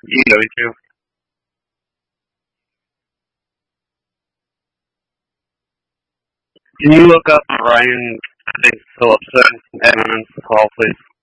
You know me too. Can you look up Ryan Phillipson and on the call, please?